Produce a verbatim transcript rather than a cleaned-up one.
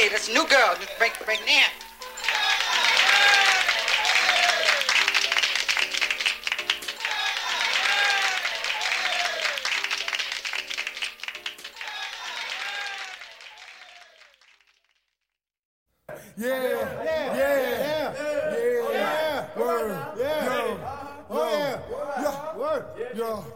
Okay, that's a new girl. Just break, break it in. Yeah, yeah, yeah, yeah, yeah, yeah, word, yeah, yo, yo, yeah, word, yo.